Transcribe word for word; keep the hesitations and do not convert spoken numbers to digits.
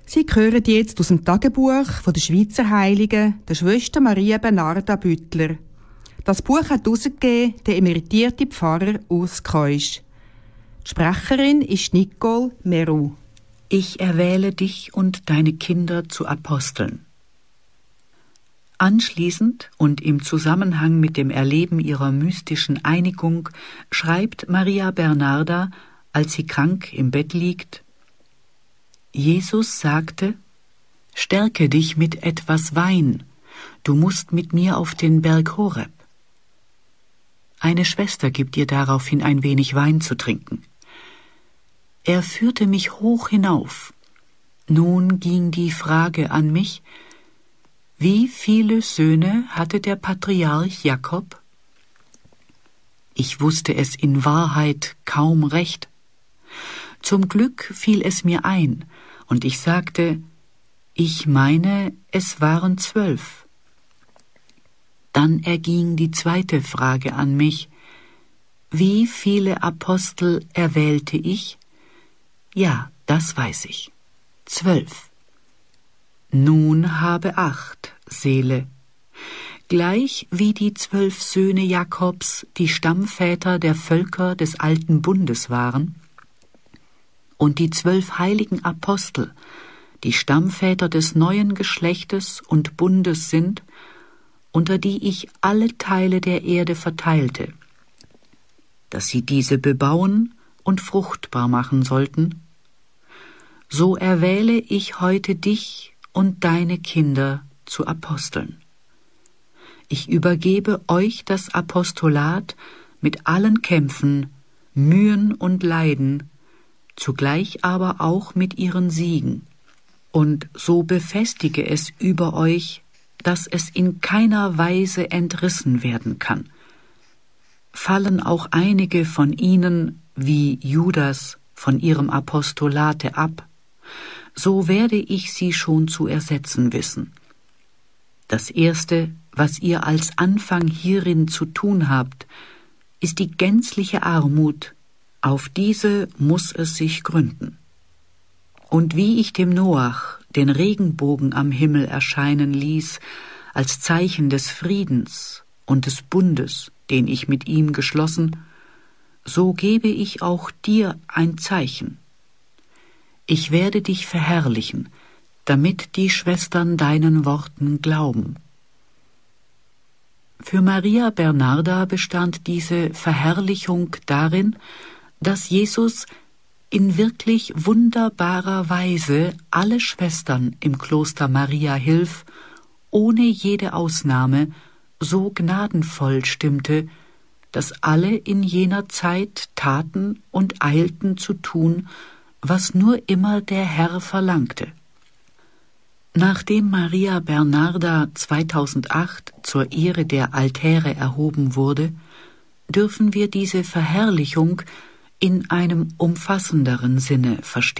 Sie hören jetzt aus dem Tagebuch von der Schweizer Heiligen, der Schwester Maria Bernarda Büttler. Das Buch hat herausgegeben der emeritierte Pfarrer Urs Keusch. Die Sprecherin ist Nicole Meru. Ich erwähle dich und deine Kinder zu Aposteln. Anschließend und im Zusammenhang mit dem Erleben ihrer mystischen Einigung schreibt Maria Bernarda, als sie krank im Bett liegt: Jesus sagte: Stärke dich mit etwas Wein, du musst mit mir auf den Berg Horeb. Eine Schwester gibt ihr daraufhin ein wenig Wein zu trinken. Er führte mich hoch hinauf. Nun ging die Frage an mich: Wie viele Söhne hatte der Patriarch Jakob? Ich wusste es in Wahrheit kaum recht. Zum Glück fiel es mir ein, und ich sagte: Ich meine, es waren zwölf. Dann erging die zweite Frage an mich: Wie viele Apostel erwählte ich? Ja, das weiß ich. Zwölf. Nun habe Acht, Seele. Gleich wie die zwölf Söhne Jakobs die Stammväter der Völker des alten Bundes waren und die zwölf heiligen Apostel die Stammväter des neuen Geschlechtes und Bundes sind, unter die ich alle Teile der Erde verteilte, dass sie diese bebauen und fruchtbar machen sollten, so erwähle ich heute dich und deine Kinder zu Aposteln. Ich übergebe euch das Apostolat mit allen Kämpfen, Mühen und Leiden, zugleich aber auch mit ihren Siegen, und so befestige es über euch, dass es in keiner Weise entrissen werden kann. Fallen auch einige von ihnen, wie Judas, von ihrem Apostolate ab, so werde ich sie schon zu ersetzen wissen. Das Erste, was ihr als Anfang hierin zu tun habt, ist die gänzliche Armut, auf diese muss es sich gründen. Und wie ich dem Noach den Regenbogen am Himmel erscheinen ließ, als Zeichen des Friedens und des Bundes, den ich mit ihm geschlossen, so gebe ich auch dir ein Zeichen. Ich werde dich verherrlichen, damit die Schwestern deinen Worten glauben. Für Maria Bernarda bestand diese Verherrlichung darin, dass Jesus in wirklich wunderbarer Weise alle Schwestern im Kloster Maria Hilf, ohne jede Ausnahme, so gnadenvoll stimmte, dass alle in jener Zeit taten und eilten zu tun, was nur immer der Herr verlangte. Nachdem Maria Bernarda zweitausendacht zur Ehre der Altäre erhoben wurde, dürfen wir diese Verherrlichung in einem umfassenderen Sinne verstehen.